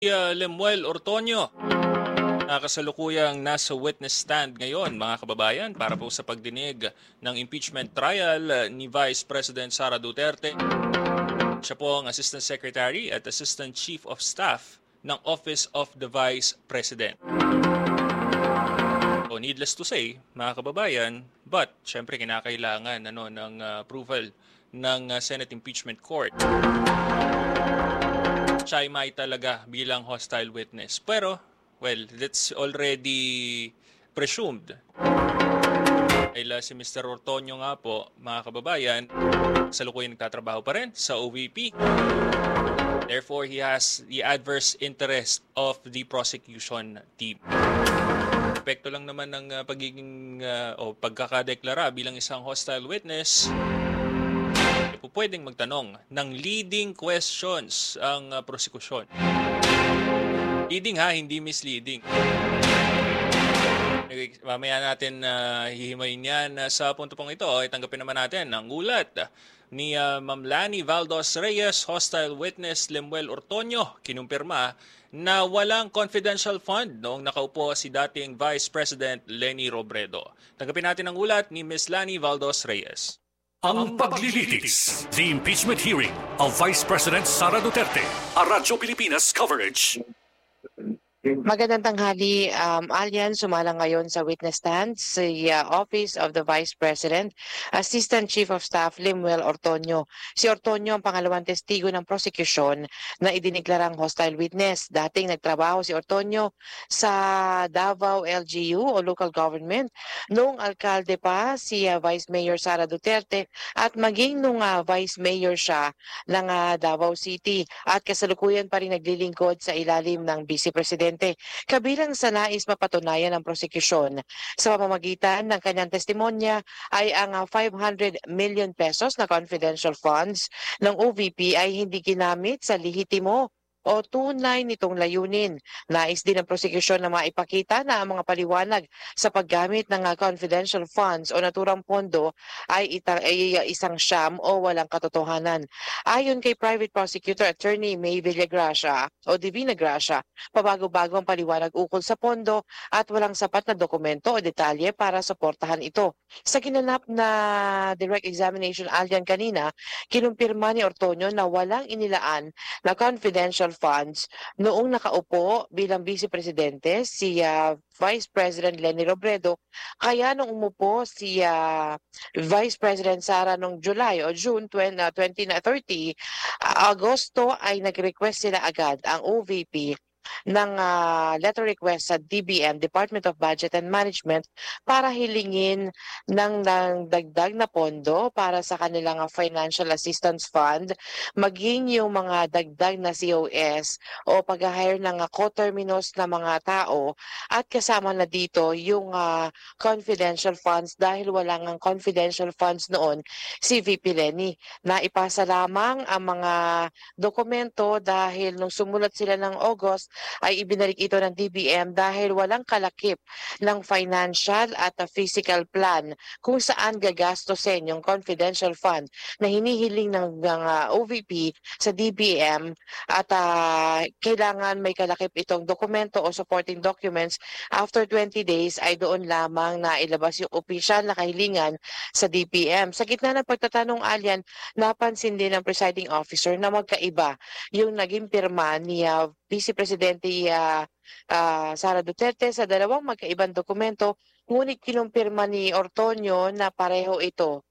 Lemuel Ortonio, kasalukuyang nasa witness stand ngayon mga kababayan para po sa pagdinig ng impeachment trial ni Vice President Sara Duterte. Siya po ang Assistant Secretary at Assistant Chief of Staff ng Office of the Vice President. So needless to say, mga kababayan, but syempre kinakailangan ng approval ng Senate Impeachment Court. Siya ay may talaga bilang hostile witness. Pero, well, that's already presumed. Dahil si Mr. Ortonio nga po, mga kababayan, kasalukuyang nagtatrabaho pa rin sa OVP. Therefore, he has the adverse interest of the prosecution team. Epekto lang naman ng pagiging o pagkakadeklara bilang isang hostile witness, pwedeng magtanong ng leading questions ang prosekusyon. Leading ha, hindi misleading. Mamaya natin hihimayin yan sa punto pong ito. Tanggapin naman natin ang ulat ni Ma'am Lani Valdos Reyes, hostile witness Lemuel Ortonio, kinumpirma na walang confidential fund noong nakaupo si dating Vice President Leni Robredo. Tanggapin natin ang ulat ni Ms. Lani Valdos Reyes. Ang paglilitis, the impeachment hearing of Vice President Sara Duterte, a Radyo Pilipinas coverage. Magandang tanghali, Alyan. Sumala ngayon sa witness stand si Office of the Vice President, Assistant Chief of Staff Lemuel Ortonio. Si Ortonio ang pangalawang testigo ng prosecution na idineklarang hostile witness. Dating nagtrabaho si Ortonio sa Davao LGU o local government noong alkalde pa si Vice Mayor Sara Duterte at maging nung Vice Mayor siya ng Davao City at kasalukuyan pa rin naglilingkod sa ilalim ng Vice President. Kabilang sa nais mapatunayan ng prosekusyon sa pamamagitan ng kanyang testimonya ay ang 500 million pesos na confidential funds ng OVP ay hindi ginamit sa lehitimo o tunay nitong layunin. Nais din ng prosekusyon na maipakita na ang mga paliwanag sa paggamit ng confidential funds o naturang pondo ay isang sham o walang katotohanan. Ayon kay Private Prosecutor Attorney May Villagracia o Divina Gracia, pabago-bago ang paliwanag ukol sa pondo at walang sapat na dokumento o detalye para suportahan ito. Sa ginanap na direct examination alyan kanina, kinumpirma ni Ortonio na walang inilaan na confidential funds noong nakaupo bilang Vice Presidente si Vice President Leni Robredo. Kaya nung umupo si Vice President Sara noong July o June 2030, Agosto ay nag-request sila agad ang OVP ng letter request sa DBM, Department of Budget and Management, para hilingin ng dagdag na pondo para sa kanilang financial assistance fund, maging yung mga dagdag na COS o pag-hire ng coterminous na mga tao, at kasama na dito yung confidential funds dahil walang confidential funds noon si VP Leni. Naipasa lamang ang mga dokumento dahil nung sumulat sila ng August ay ibinalik ito ng DBM dahil walang kalakip ng financial at physical plan kung saan gagastosin yung confidential fund na hinihiling ng OVP sa DBM, at kailangan may kalakip itong dokumento o supporting documents. After 20 days ay doon lamang na ilabas yung opisyal na kahilingan sa DBM. Sa gitna ng pagtatanong, Alyan, napansin din ng presiding officer na magkaiba yung naging pirma ni Vice Presidente Sara Duterte sa dalawang magkaibang dokumento, ngunit kinumpirma ni Ortonio na pareho ito.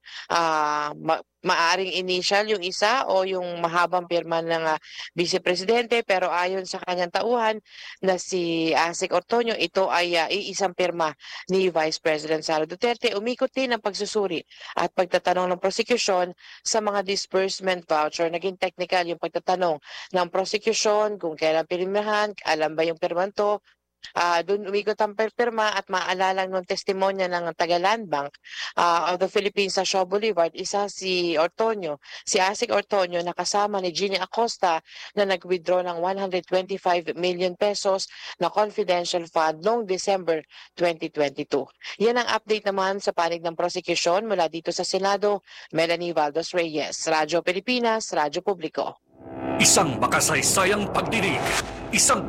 Maaring initial yung isa o yung mahabang pirma ng Vice Presidente, pero ayon sa kanyang tauhan na si Asik Ortonio, ito ay iisang pirma ni Vice President Sara Duterte. Umikot din ang pagsusuri at pagtatanong ng prosecution sa mga disbursement voucher. Naging technical yung pagtatanong ng prosecution kung kailan pirmahan, alam ba yung pirman to. Doon umikot ang pirma at maaalala ng testimonya ng taga-Land Bank of the Philippines sa Shaw Boulevard, isa si Ortonio, si Asik Ortonio, na kasama ni Ginny Acosta na nag-withdraw ng 125 million pesos na confidential fund noong December 2022. Yan ang update naman sa panig ng prosecution mula dito sa Senado. Melanie Valdos Reyes, Radyo Pilipinas, Radyo Publiko. Isang makasaysayang pagdinig, isang